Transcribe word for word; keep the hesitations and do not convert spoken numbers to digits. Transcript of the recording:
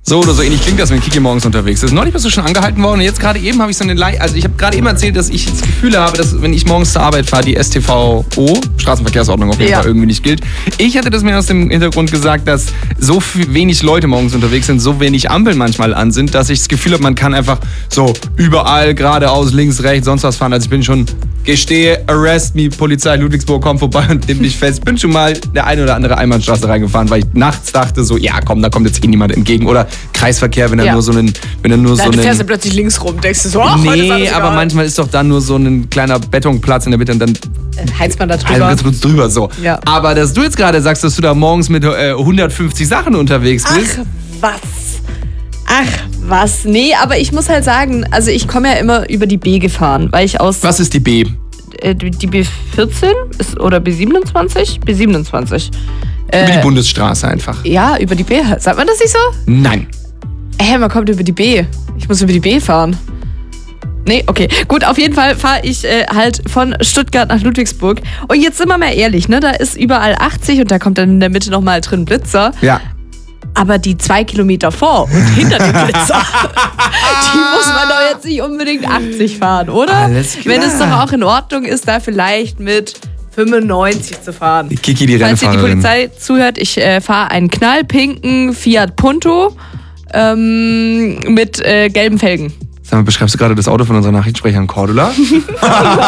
So oder so ähnlich klingt das, wenn Kiki morgens unterwegs ist. Neulich bist du schon angehalten worden und jetzt gerade eben habe ich so eine Le- also ich habe gerade eben erzählt, dass ich das Gefühl habe, dass wenn ich morgens zur Arbeit fahre, die S T V O, Straßenverkehrsordnung auf jeden Ja. Fall irgendwie nicht gilt. Ich hatte das mir aus dem Hintergrund gesagt, dass so viel, wenig Leute morgens unterwegs sind, so wenig Ampeln manchmal an sind, dass ich das Gefühl habe, man kann einfach so überall geradeaus, links, rechts, sonst was fahren. Also ich bin schon, gestehe, arrest me, Polizei Ludwigsburg, komm vorbei und nimm dich fest. Bin schon mal der eine oder andere Einbahnstraße reingefahren, weil ich nachts dachte so, ja komm, da kommt jetzt eh niemand entgegen. Oder Kreisverkehr, wenn er Ja. nur so einen, wenn er nur Nein, so du einen, fährst ja plötzlich links rum, denkst du so, ach, heute ist nee, alles aber egal. manchmal ist doch da nur so ein kleiner Betonplatz in der Mitte und dann heizt man da drüber. halt kurz drüber so. Ja. Aber dass du jetzt gerade sagst, dass du da morgens mit äh, hundertfünfzig Sachen unterwegs bist. Ach, was? Ach, was? Nee, aber ich muss halt sagen, also ich komme ja immer über die B gefahren, weil ich aus... Was ist die B? Äh, die B vierzehn ist, oder B siebenundzwanzig? B siebenundzwanzig. Über die Äh, Bundesstraße einfach. ja, über die B. Sagt man das nicht so? Nein. Hä, man kommt über die B. Ich muss über die B fahren. Nee, okay. Gut, auf jeden Fall fahre ich äh, halt von Stuttgart nach Ludwigsburg. Und jetzt sind wir mal ehrlich, ne? Da ist überall achtzig und da kommt dann in der Mitte nochmal drin Blitzer. Ja. Aber die zwei Kilometer vor und hinter dem Blitzer, die muss man doch jetzt nicht unbedingt achtzig fahren, oder? Alles klar. Wenn es doch auch in Ordnung ist, da vielleicht mit fünfundneunzig zu fahren. Die Kiki, die Falls hier die Rennfahrerin. Polizei zuhört, ich äh, fahre einen knallpinken Fiat Punto ähm, mit äh, gelben Felgen. Sag mal, beschreibst du gerade das Auto von unserer Nachrichtensprecherin Cordula?